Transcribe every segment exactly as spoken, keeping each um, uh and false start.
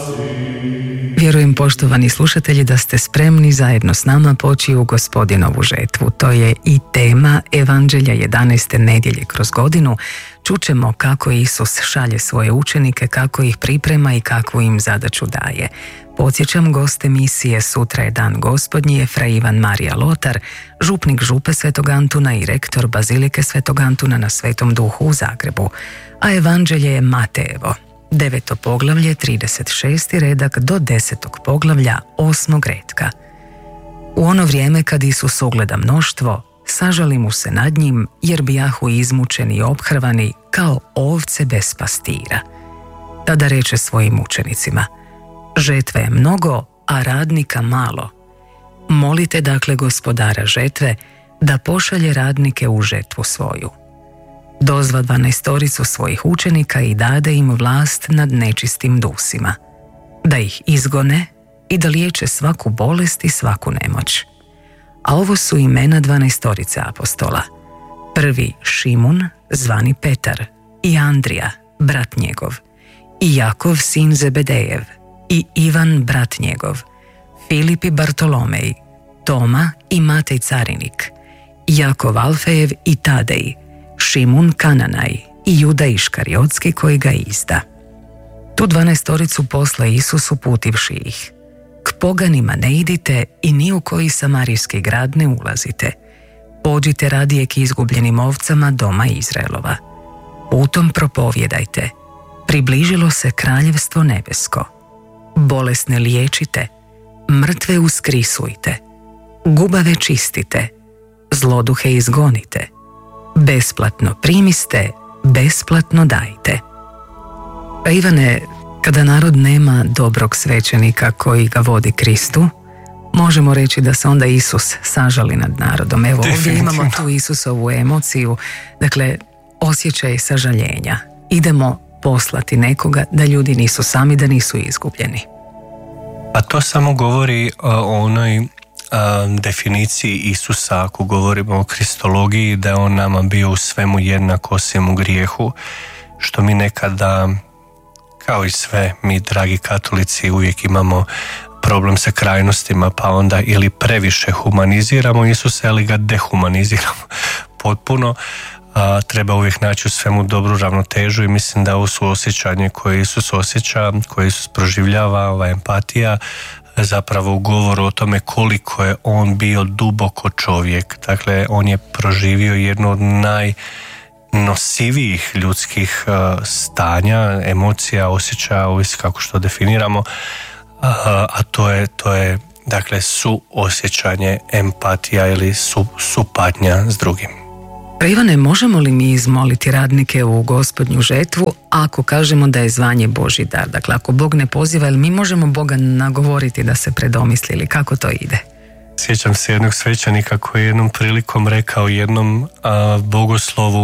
Vjerujem, poštovani slušatelji, da ste spremni zajedno s nama poći u Gospodinovu žetvu. To je i tema Evanđelja jedanaeste nedjelje kroz godinu. Čućemo kako Isus šalje svoje učenike, kako ih priprema i kakvu im zadaću daje. Podsjećam, gost emisije Sutra je dan Gospodnji je fra Ivan Marija Lotar, župnik župe Svetog Antuna i rektor Bazilike Svetog Antuna na Svetom Duhu u Zagrebu. A Evanđelje je Matejevo. Deveto poglavlje, trideset šesti redak do desetog poglavlja, osmog retka. U ono vrijeme kad Isus ugleda mnoštvo, sažali mu se nad njim, jer bijahu izmučeni i ophrvani kao ovce bez pastira. Tada reče svojim učenicima: žetve je mnogo, a radnika malo. Molite dakle gospodara žetve da pošalje radnike u žetvu svoju. Dozva dvanaestoricu svojih učenika i dade im vlast nad nečistim dusima, da ih izgone i da liječe svaku bolest i svaku nemoć. A ovo su imena dvanaestorice apostola. Prvi Šimun, zvani Petar, i Andrija, brat njegov, i Jakov, sin Zebedejev, i Ivan, brat njegov, Filip i Bartolomej, Toma i Matej carinik, Jakov Alfejev i Tadej, Šimun Kananaj i Juda Iškariotski koji ga izda. Tu dvanaestoricu posla Isus uputivši ih: k poganima ne idite i ni u koji samarijski grad ne ulazite. Pođite radije k izgubljenim ovcama doma Izraelova. Putom propovjedajte: približilo se kraljevstvo nebesko. Bolesne liječite, mrtve uskrisujte, gubave čistite, zloduhe izgonite. Besplatno primiste, besplatno dajte. Pa Ivane, kada narod nema dobrog svećenika koji ga vodi Kristu, možemo reći da se onda Isus sažali nad narodom. Evo, ovdje imamo tu Isusovu emociju, dakle, osjećaj sažaljenja. Idemo poslati nekoga da ljudi nisu sami, da nisu izgubljeni. A to samo govori o onoj definiciji Isusa, ako govorimo o kristologiji, da je on nama bio u svemu jednak osim u grijehu, što mi nekada, kao i sve mi dragi katolici, uvijek imamo problem sa krajnostima, pa onda ili previše humaniziramo Isusa ili ga dehumaniziramo potpuno. A, treba uvijek naći u svemu dobru ravnotežu i mislim da ovo su osjećanje koje Isus osjeća, koje Isus proživljava, ova empatija, zapravo u govoru o tome koliko je on bio duboko čovjek. Dakle, on je proživio jedno od najnosivijih ljudskih uh, stanja, emocija, osjećaja, ovisi kako što definiramo, uh, a to je, to je dakle suosjećanje, empatija ili su, supatnja s drugim. Pa Ivane, možemo li mi izmoliti radnike u Gospodnju žetvu ako kažemo da je zvanje Božji dar? Dakle, ako Bog ne poziva, ili mi možemo Boga nagovoriti da se predomisli, ili kako to ide? Sjećam se jednog svećenika koji je jednom prilikom rekao jednom a, bogoslovu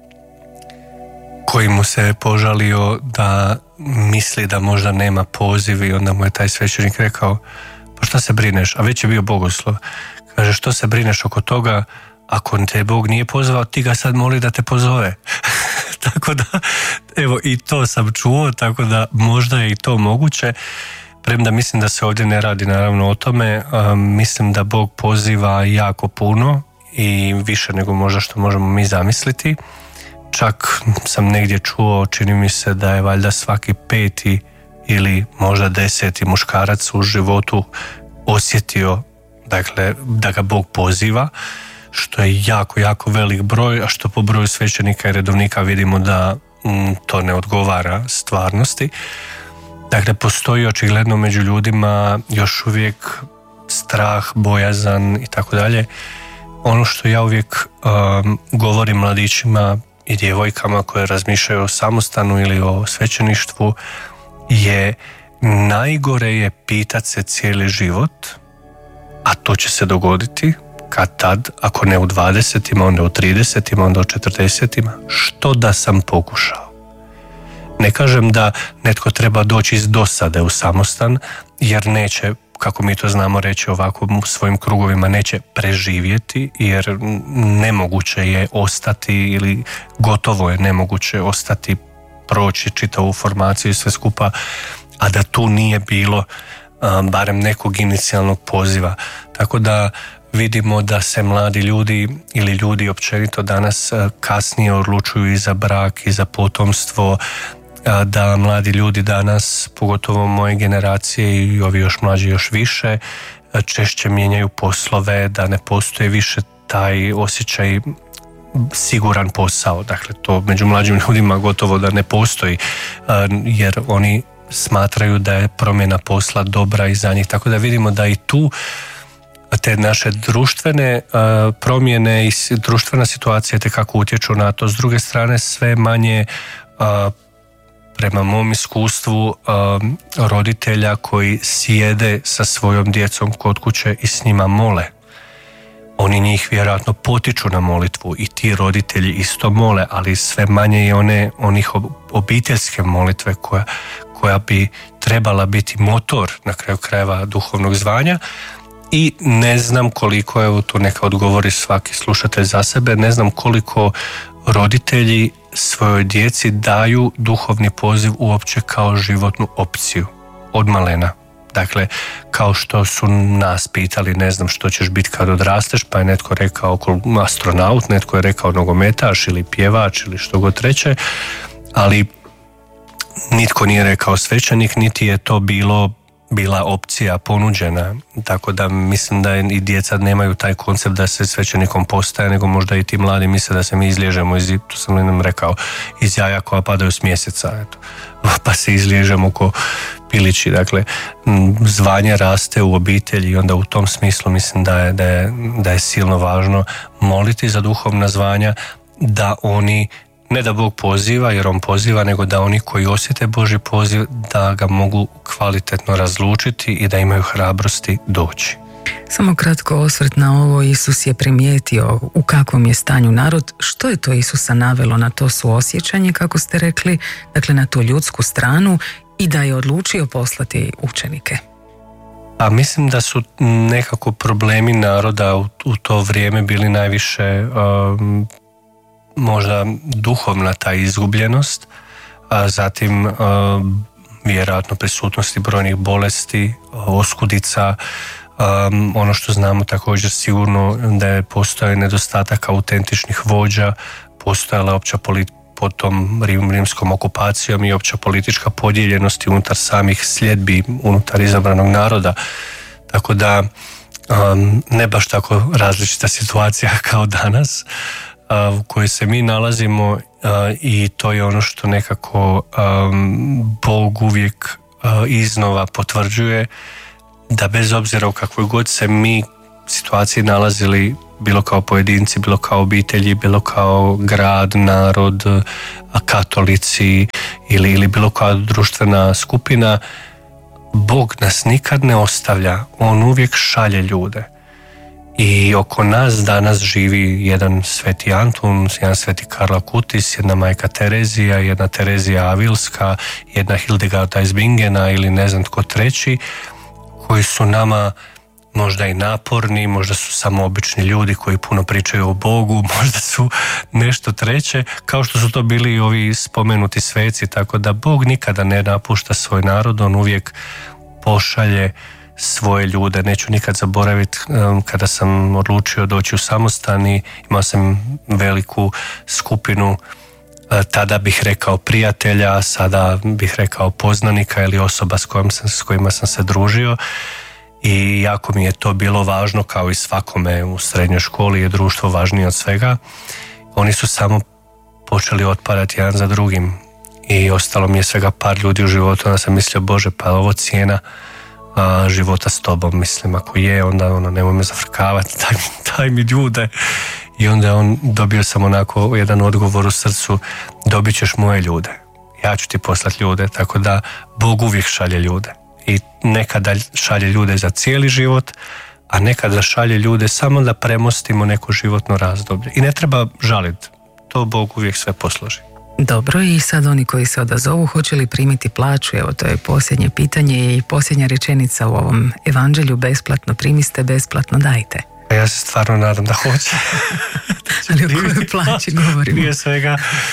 koji mu se požalio da misli da možda nema poziv, i onda mu je taj svećenik rekao: pa šta se brineš? A već je bio bogoslov. Kaže: što se brineš oko toga? Ako te Bog nije pozvao, ti ga sad moli da te pozove. Tako da, evo, i to sam čuo, tako da možda je i to moguće. Premda mislim da se ovdje ne radi naravno o tome, um, mislim da Bog poziva jako puno i više nego možda što možemo mi zamisliti. Čak sam negdje čuo, čini mi se da je valjda svaki peti ili možda deseti muškarac u životu osjetio, dakle, da ga Bog poziva, što je jako, jako velik broj, a što po broju svećenika i redovnika vidimo da mm, to ne odgovara stvarnosti. Dakle, postoji očigledno među ljudima još uvijek strah, bojazan i tako dalje. Ono što ja uvijek um, govorim mladićima i djevojkama koje razmišljaju o samostanu ili o svećeništvu je: najgore je pitat se cijeli život, a to će se dogoditi kad tad, ako ne u dvadesetima, onda u tridesetima, onda u četrdesetima, što da sam pokušao. Ne kažem da netko treba doći iz dosade u samostan, jer neće, kako mi to znamo reći ovako u svojim krugovima, neće preživjeti, jer nemoguće je ostati, ili gotovo je nemoguće ostati, proći čitavu formaciju i sve skupa a da tu nije bilo um, barem nekog inicijalnog poziva. Tako da vidimo da se mladi ljudi ili ljudi općenito danas uh, kasnije odlučuju i za brak i za potomstvo, uh, da mladi ljudi danas, pogotovo moje generacije i ovi još mlađi još više, uh, češće mijenjaju poslove, da ne postoji više taj osjećaj siguran posao. Dakle, to među mlađim ljudima gotovo da ne postoji, jer oni smatraju da je promjena posla dobra i za njih. Tako da vidimo da i tu te naše društvene promjene i društvena situacija te kako utječu na to. S druge strane, sve manje, prema mom iskustvu, roditelja koji sjede sa svojom djecom kod kuće i s njima mole. Oni njih vjerojatno potiču na molitvu i ti roditelji isto mole, ali sve manje i one, onih obiteljske molitve koja, koja bi trebala biti motor na kraju krajeva duhovnog zvanja. I ne znam koliko, evo tu neka odgovori svaki slušatelj za sebe, ne znam koliko roditelji svojoj djeci daju duhovni poziv uopće kao životnu opciju od malena. Dakle, kao što su nas pitali, ne znam što ćeš biti kad odrasteš, pa je netko rekao astronaut, netko je rekao nogometaš ili pjevač ili što god treće, ali nitko nije rekao svećenik, niti je to bilo bila opcija ponuđena, tako da mislim da i djeca nemaju taj koncept da se svećenikom postaje, nego možda i ti mladi misle da se mi izliježemo iz, to sam nam rekao, iz jaja koja padaju s mjeseca, eto, pa se izliježemo ko pilići. Dakle, zvanje raste u obitelji i onda u tom smislu mislim da je, da je, da je silno važno moliti za duhovna zvanja, da oni, ne da Bog poziva, jer on poziva, nego da oni koji osjete Božji poziv, da ga mogu kvalitetno razlučiti i da imaju hrabrosti doći. Samo kratko osvrt na ovo. Isus je primijetio u kakvom je stanju narod. Što je to Isusa navelo na to suosjećanje, kako ste rekli, dakle na tu ljudsku stranu, i da je odlučio poslati učenike? A mislim da su nekako problemi naroda u, u to vrijeme bili najviše um, možda duhovna ta izgubljenost, a zatim uh, vjerojatno prisutnosti brojnih bolesti, oskudica, um, ono što znamo također sigurno da je postojao nedostatak autentičnih vođa, postojala opća politika pod tom rim, rimskom okupacijom i opća politička podijeljenost unutar samih sljedbi, unutar izabranog naroda. Tako da um, ne baš tako različita situacija kao danas u kojoj se mi nalazimo, uh, i to je ono što nekako um, Bog uvijek uh, iznova potvrđuje, da bez obzira u kakvoj god se mi situaciji nalazili, bilo kao pojedinci, bilo kao obitelji, bilo kao grad, narod, katolici ili, ili bilo koja društvena skupina, Bog nas nikad ne ostavlja, on uvijek šalje ljude. I oko nas danas živi jedan sveti Antun, jedan sveti Karl Acutis, jedna majka Terezija, jedna Terezija Avilska, jedna Hildegarda iz Bingena ili ne znam tko treći, koji su nama možda i naporni, možda su samo obični ljudi koji puno pričaju o Bogu, možda su nešto treće, kao što su to bili i ovi spomenuti sveci, tako da Bog nikada ne napušta svoj narod, on uvijek pošalje svoje ljude. Neću nikad zaboraviti kada sam odlučio doći u samostan i imao sam veliku skupinu, tada bih rekao prijatelja, sada bih rekao poznanika ili osoba s, kojim sam, s kojima sam se družio, i jako mi je to bilo važno, kao i svakome u srednjoj školi je društvo važnije od svega. Oni su samo počeli otpadati jedan za drugim i ostalo mi je svega par ljudi u životu, onda sam mislio, Bože, pa ovo cijena a, života s tobom, mislim, ako je, onda ono, nemoj me zafrkavati, daj, daj mi ljude. I onda on, dobio sam onako jedan odgovor u srcu, dobit ćeš moje ljude, ja ću ti poslati ljude, tako da Bog uvijek šalje ljude. I nekada šalje ljude za cijeli život, a nekada šalje ljude samo da premostimo neko životno razdoblje. I ne treba žaliti, to Bog uvijek sve posloži. Dobro, i sad oni koji se odazovu, hoće li primiti plaću? Evo, to je posljednje pitanje i posljednja rečenica u ovom evanđelju, besplatno primiste, besplatno dajte. A ja se stvarno nadam da hoće. Ali o kojoj plaći govorimo? Prije svega,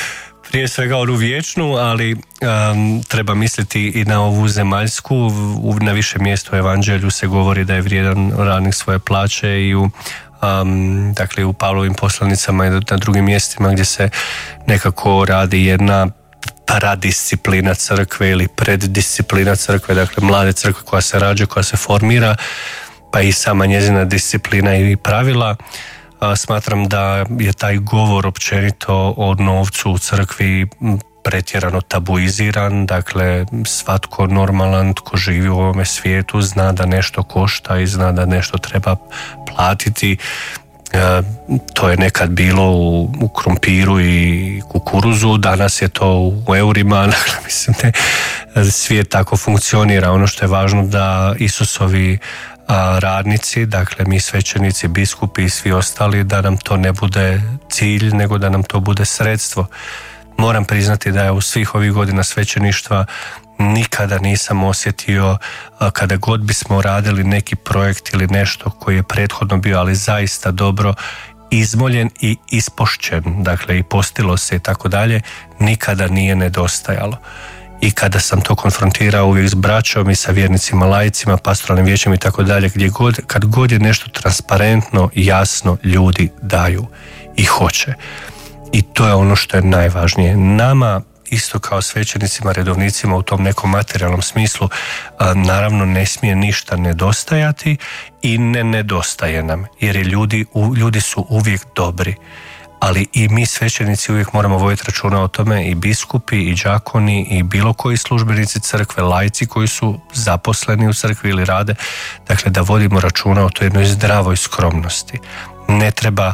prije svega onu vječnu, ali um, treba misliti i na ovu zemaljsku. U, na više mjesta u Evanđelju se govori da je vrijedan radnik svoje plaće i u Um, dakle u Pavlovim poslanicama i na drugim mjestima gdje se nekako radi jedna paradisciplina crkve ili preddisciplina crkve, dakle mlade crkve koja se rađa, koja se formira, pa i sama njezina disciplina i pravila. A, smatram da je taj govor općenito o novcu u crkvi pretjerano tabuiziran, dakle svatko normalan tko živi u ovome svijetu zna da nešto košta i zna da nešto treba platiti. E, to je nekad bilo u, u krumpiru i kukuruzu, danas je to u eurima, dakle mislim da svijet tako funkcionira. Ono što je važno da Isusovi a, radnici, dakle mi svećenici, biskupi i svi ostali, da nam to ne bude cilj, nego da nam to bude sredstvo. Moram priznati da je u svih ovih godina svećeništva nikada nisam osjetio, kada god bismo radili neki projekt ili nešto koji je prethodno bio, ali zaista dobro izmoljen i ispošćen, dakle i postilo se i tako dalje, nikada nije nedostajalo. I kada sam to konfrontirao uvijek s braćom i sa vjernicima, laicima, pastoralnim vijećem i tako dalje, gdje god, kad god je nešto transparentno i jasno, ljudi daju i hoće. I to je ono što je najvažnije. Nama, isto kao svećenicima, redovnicima u tom nekom materijalnom smislu, naravno ne smije ništa nedostajati i ne nedostaje nam, jer je ljudi, ljudi su uvijek dobri. Ali i mi svećenici uvijek moramo voditi računa o tome, i biskupi, i đakoni, i bilo koji službenici crkve, laici koji su zaposleni u crkvi ili rade, dakle da vodimo računa o toj jednoj zdravoj skromnosti. Ne treba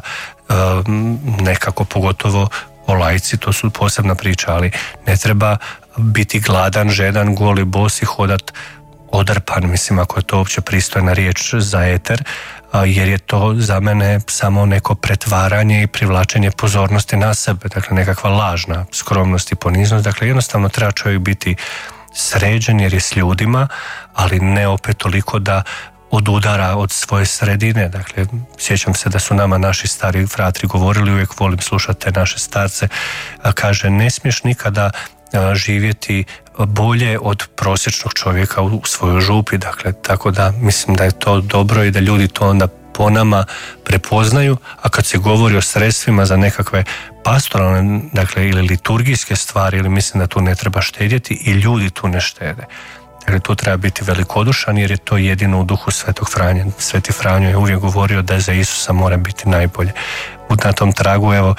nekako, pogotovo o laici, to su posebna priča, ali ne treba biti gladan, žedan, goli, bos i hodat odrpan, mislim ako je to uopće pristojna riječ za eter, jer je to za mene samo neko pretvaranje i privlačenje pozornosti na sebe, dakle nekakva lažna skromnost i poniznost. Dakle jednostavno treba čovjek biti sređen jer je s ljudima, ali ne opet toliko da odudara od svoje sredine. Dakle, sjećam se da su nama naši stari fratri govorili, uvijek volim slušati te naše starce, a kaže, ne smiješ nikada a, živjeti bolje od prosječnog čovjeka u, u svojoj župi. Dakle, tako da mislim da je to dobro i da ljudi to onda po nama prepoznaju, a kad se govori o sredstvima za nekakve pastoralne, dakle, ili liturgijske stvari, ili mislim da tu ne treba štedjeti, i ljudi tu ne štede. Dakle, tu treba biti velikodušan jer je to jedino u duhu Svetog Franje. Sveti Franjo je uvijek govorio da za Isusa mora biti najbolje. Na tom tragu, evo,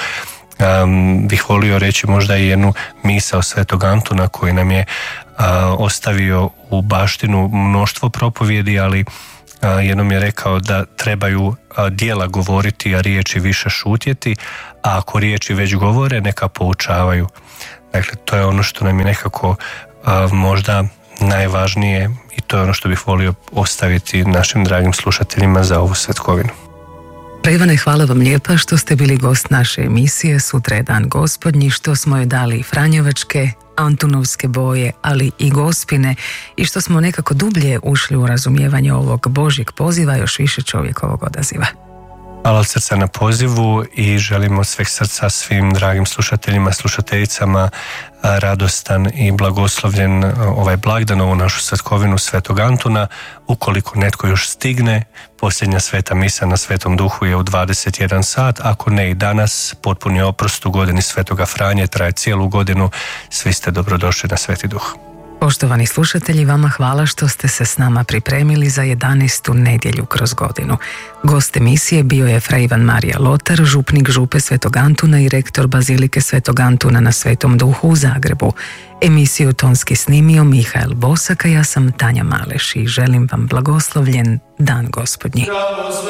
um, bih volio reći možda i jednu misao Svetog Antuna koji nam je uh, ostavio u baštinu mnoštvo propovjedi, ali uh, jednom je rekao da trebaju uh, djela govoriti, a riječi više šutjeti, a ako riječi već govore, neka poučavaju. Dakle, to je ono što nam je nekako uh, možda najvažnije i to je ono što bih volio ostaviti našim dragim slušateljima za ovu svetkovinu. Ivane, hvala vam lijepa što ste bili gost naše emisije. Sutra je dan Gospodnji, što smo joj dali i franjevačke, antunovske boje, ali i gospine, i što smo nekako dublje ušli u razumijevanje ovog Božjeg poziva, još više čovjekovog odaziva. Hvala od srca na pozivu i želimo od sveg srca svim dragim slušateljima, slušateljicama radostan i blagoslovljen ovaj blagdan, ovu našu svetkovinu Svetog Antuna. Ukoliko netko još stigne, posljednja sveta misa na Svetom Duhu je u dvadeset jedan sat, ako ne i danas, potpuni oprost u godini Svetoga Franje traje cijelu godinu. Svi ste dobrodošli na Sveti Duh. Poštovani slušatelji, vama hvala što ste se s nama pripremili za jedanaestu nedjelju kroz godinu. Gost emisije bio je fra Ivan Marija Lotar, župnik župe Svetog Antuna i rektor Bazilike Svetog Antuna na Svetom Duhu u Zagrebu. Emisiju tonski snimio Mihael Bosak, a ja sam Tanja Maleš i želim vam blagoslovljen dan Gospodnji.